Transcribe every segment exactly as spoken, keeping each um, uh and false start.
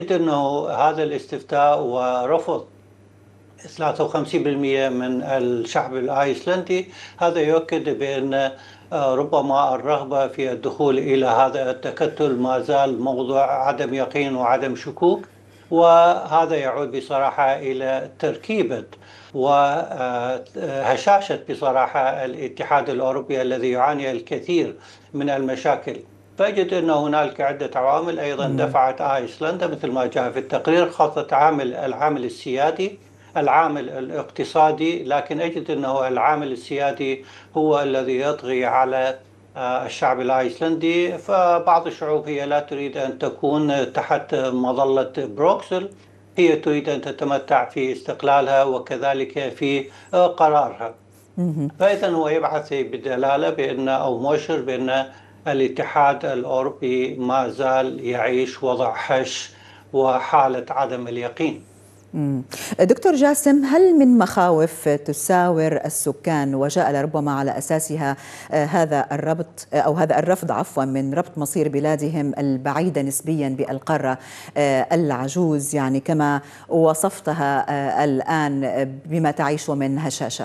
أنه هذا الاستفتاء ورفض ثلاثة وخمسين بالمئة من الشعب الآيسلندي، هذا يؤكد بأن آه، ربما الرغبة في الدخول إلى هذا التكتل ما زال موضوع عدم يقين وعدم شكوك. وهذا يعود بصراحة إلى تركيبة وهشاشة بصراحة الاتحاد الأوروبي الذي يعاني الكثير من المشاكل. فأجد أن هنالك عدة عوامل أيضا دفعت آيسلندا مثل ما جاء في التقرير، خاصة عامل العامل السيادي، العامل الاقتصادي، لكن أجد أنه العامل السيادي هو الذي يطغي على آه، الشعب الآيسلندي. فبعض الشعوب هي لا تريد أن تكون تحت مظلة بروكسل، هي تريد أن تتمتع في استقلالها وكذلك في آه، قرارها. فإذا هو يبعث بدلالة بأن أو مؤشر بأن الاتحاد الأوروبي ما زال يعيش وضع هش وحالة عدم اليقين. مم. دكتور جاسم، هل من مخاوف تساور السكان وجاء لربما على أساسها آه، هذا الربط آه، أو هذا الرفض عفوا من ربط مصير بلادهم البعيدة نسبيا بالقارة آه، العجوز، يعني كما وصفتها آه، الآن بما تعيش من هشاشة؟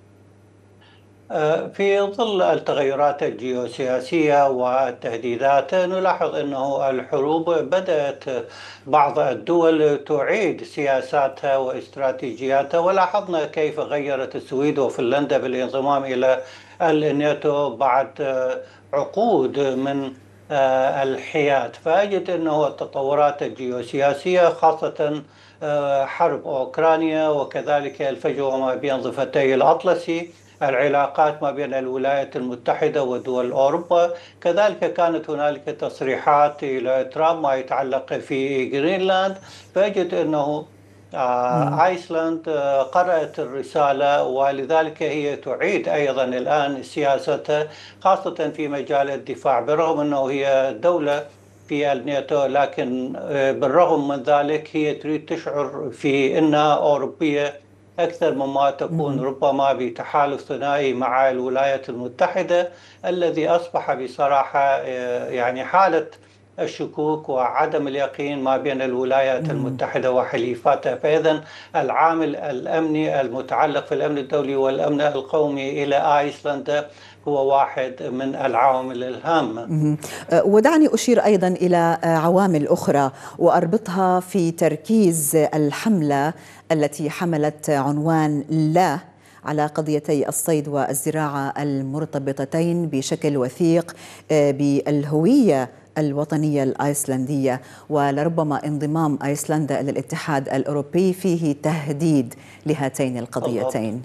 في ظل التغيرات الجيوسياسية والتهديدات نلاحظ أنه الحروب بدأت بعض الدول تعيد سياساتها واستراتيجياتها، ولاحظنا كيف غيرت السويد وفنلندا بالانضمام إلى الناتو بعد عقود من الحياد. فأجد أنه التطورات الجيوسياسية خاصة حرب أوكرانيا وكذلك الفجوة ما بين ضفتي الأطلسي، العلاقات ما بين الولايات المتحدة ودول أوروبا، كذلك كانت هنالك تصريحات إلى ترامب ما يتعلق في جرينلاند. فأجد أنه آه آيسلند آه قرأت الرسالة، ولذلك هي تعيد أيضا الآن سياستها خاصة في مجال الدفاع، برغم أنه هي دولة في الناتو، لكن آه بالرغم من ذلك هي تريد تشعر في أنها أوروبية أكثر مما تكون ربما بتحالف ثنائي مع الولايات المتحدة، الذي أصبح بصراحة يعني حالة الشكوك وعدم اليقين ما بين الولايات المتحدة وحليفاتها. فإذا العامل الأمني المتعلق في الأمن الدولي والأمن القومي إلى آيسلندا هو واحد من العوامل الهامة. ودعني أشير أيضا إلى عوامل أخرى وأربطها في تركيز الحملة التي حملت عنوان لا على قضيتي الصيد والزراعة المرتبطتين بشكل وثيق بالهوية الوطنية الآيسلندية، ولربما انضمام أيسلندا إلى الاتحاد الأوروبي فيه تهديد لهاتين القضيتين.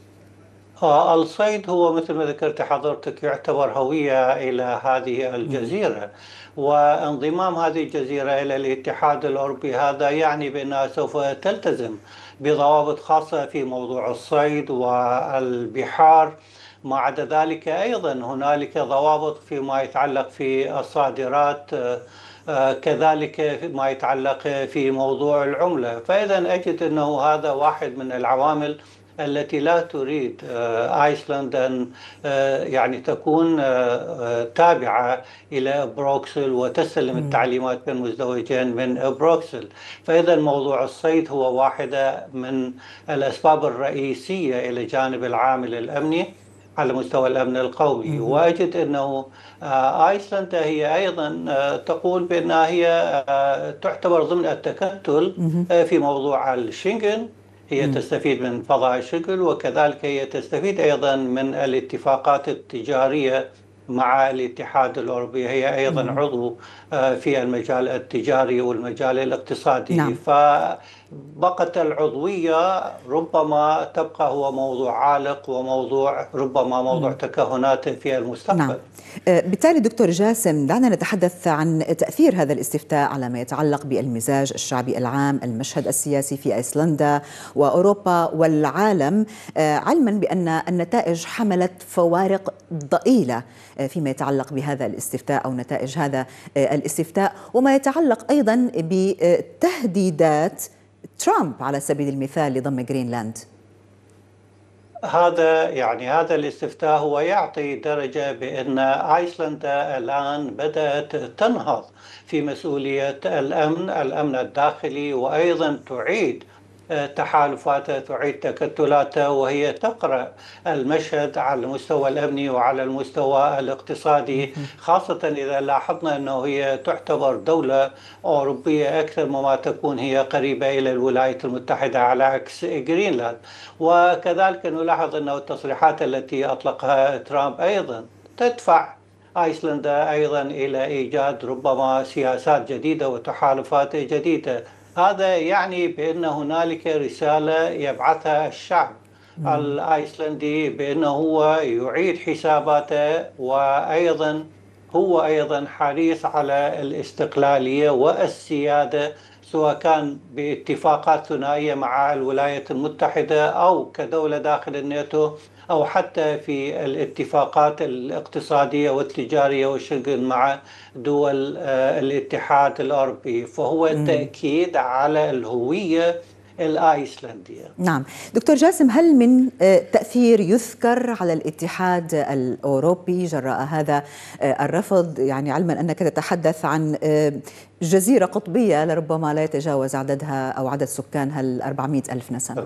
الصيد هو مثل ما ذكرت حضرتك يعتبر هوية إلى هذه الجزيرة، وانضمام هذه الجزيرة إلى الاتحاد الأوروبي هذا يعني بأنها سوف تلتزم بضوابط خاصة في موضوع الصيد والبحار. ما عدا ذلك أيضا هنالك ضوابط فيما يتعلق في الصادرات، كذلك ما يتعلق في موضوع العملة. فإذا أجد أنه هذا واحد من العوامل التي لا تريد آيسلند أن يعني تكون تابعة إلى بروكسل وتستلم التعليمات من مزدوجين من بروكسل. فإذا موضوع الصيد هو واحدة من الأسباب الرئيسية إلى جانب العامل الأمني على مستوى الأمن القومي. وأجد أنه آيسلندا هي أيضا تقول بأنها هي تعتبر ضمن التكتل في موضوع الشنغن، هي تستفيد من فضاء الشغل، وكذلك هي تستفيد أيضا من الاتفاقات التجارية مع الاتحاد الأوروبي، هي أيضا عضو في المجال التجاري والمجال الاقتصادي. نعم. فبقت العضوية ربما تبقى هو موضوع عالق وموضوع ربما موضوع تكهنات في المستقبل. نعم. بالتالي دكتور جاسم، دعنا نتحدث عن تأثير هذا الاستفتاء على ما يتعلق بالمزاج الشعبي العام، المشهد السياسي في أيسلندا وأوروبا والعالم، علما بأن النتائج حملت فوارق ضئيلة فيما يتعلق بهذا الاستفتاء أو نتائج هذا الاستفتاء، وما يتعلق أيضا بتهديدات ترامب على سبيل المثال لضم جرينلاند. هذا يعني هذا الاستفتاء هو يعطي درجة بأن أيسلندا الآن بدأت تنهض في مسؤولية الأمن الأمن الداخلي، وأيضا تعيد تحالفاتها، تعيد تكتلاتها، وهي تقرأ المشهد على المستوى الأمني وعلى المستوى الاقتصادي، خاصة إذا لاحظنا أنه هي تعتبر دولة أوروبية أكثر مما تكون هي قريبة إلى الولايات المتحدة على عكس جرينلاند. وكذلك نلاحظ أن التصريحات التي أطلقها ترامب أيضا تدفع أيسلندا أيضا إلى إيجاد ربما سياسات جديدة وتحالفات جديدة. هذا يعني بأن هنالك رسالة يبعثها الشعب الأيسلندي بأنه هو يعيد حساباته، وأيضا هو أيضا حريص على الاستقلالية والسيادة، سواء كان باتفاقات ثنائية مع الولايات المتحدة أو كدولة داخل الناتو، أو حتى في الاتفاقات الاقتصادية والتجارية والشغل مع دول الاتحاد الأوروبي. فهو تأكيد على الهوية الآيسلندية. نعم دكتور جاسم، هل من تأثير يذكر على الاتحاد الأوروبي جراء هذا الرفض؟ يعني علما أنك تتحدث عن جزيرة قطبية لربما لا يتجاوز عددها أو عدد سكانها الأربعمائة ألف نسمة.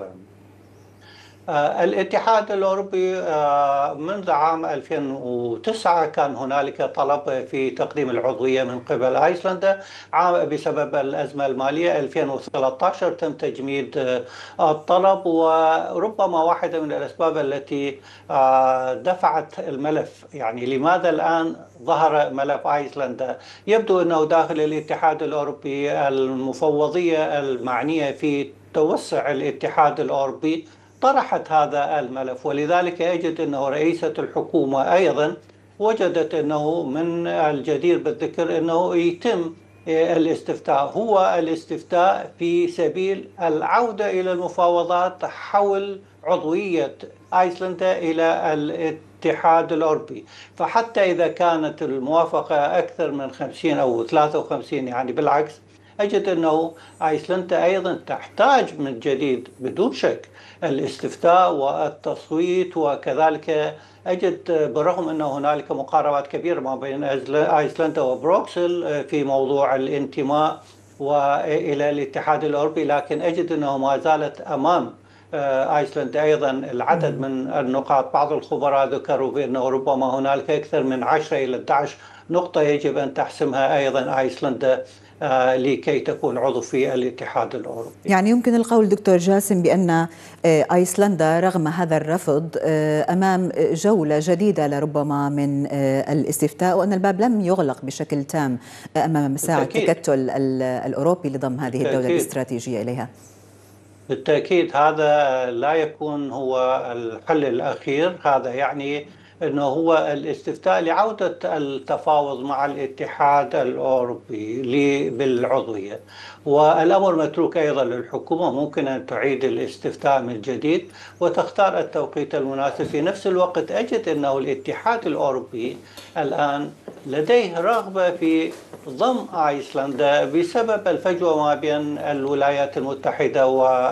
آه الاتحاد الأوروبي آه منذ عام ألفين وتسعة كان هنالك طلب في تقديم العضوية من قبل أيسلندا. عام بسبب الأزمة المالية ألفين وثلاثة عشر تم تجميد آه الطلب، وربما واحدة من الأسباب التي آه دفعت الملف، يعني لماذا الآن ظهر ملف أيسلندا؟ يبدو أنه داخل الاتحاد الأوروبي المفوضية المعنية في توسع الاتحاد الأوروبي طرحت هذا الملف، ولذلك يجد أنه رئيسة الحكومة أيضا وجدت أنه من الجدير بالذكر أنه يتم الاستفتاء، هو الاستفتاء في سبيل العودة إلى المفاوضات حول عضوية أيسلندا إلى الاتحاد الأوروبي. فحتى إذا كانت الموافقة أكثر من خمسين أو ثلاثة وخمسين، يعني بالعكس أجد أنه أيسلندا أيضا تحتاج من جديد بدون شك الاستفتاء والتصويت. وكذلك أجد بالرغم أنه هنالك مقاربات كبيرة ما بين أيسلندا وبروكسل في موضوع الانتماء وإلى الاتحاد الأوروبي، لكن أجد أنه ما زالت أمام أيسلندا أيضا العدد من النقاط. بعض الخبراء ذكروا بأنه ربما هنالك أكثر من عشرة إلى إحدى عشر نقطة يجب أن تحسمها أيضا أيسلندا لكي تكون عضو في الاتحاد الأوروبي. يعني يمكن القول دكتور جاسم بأن أيسلندا رغم هذا الرفض أمام جولة جديدة لربما من الاستفتاء، وأن الباب لم يغلق بشكل تام أمام مساعي التكتل الأوروبي لضم هذه بالتأكيد. الدولة الاستراتيجية إليها. بالتأكيد هذا لا يكون هو الحل الأخير، هذا يعني أنه هو الاستفتاء لعودة التفاوض مع الاتحاد الأوروبي بالعضوية، والأمر متروك أيضا للحكومة، ممكن أن تعيد الاستفتاء من جديد وتختار التوقيت المناسب. في نفس الوقت أجد أنه الاتحاد الأوروبي الآن لديه رغبة في ضم أيسلندا بسبب الفجوة ما بين الولايات المتحدة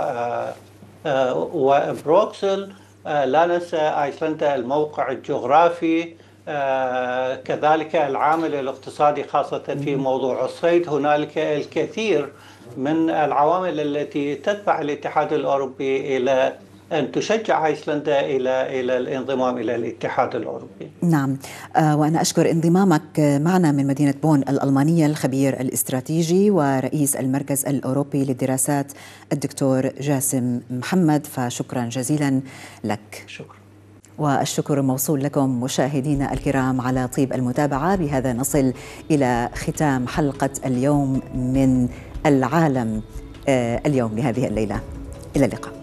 وبروكسل. لا ننسى أيسلندا الموقع الجغرافي، كذلك العامل الاقتصادي خاصة في موضوع الصيد. هنالك الكثير من العوامل التي تدفع الاتحاد الأوروبي إلى أن تشجع أيسلندا إلى إلى الانضمام إلى الاتحاد الأوروبي. نعم، وأنا أشكر انضمامك معنا من مدينة بون الألمانية الخبير الاستراتيجي ورئيس المركز الأوروبي للدراسات الدكتور جاسم محمد، فشكرا جزيلا لك. شكرا. والشكر موصول لكم مشاهدينا الكرام على طيب المتابعة. بهذا نصل إلى ختام حلقة اليوم من العالم اليوم لهذه الليلة. إلى اللقاء.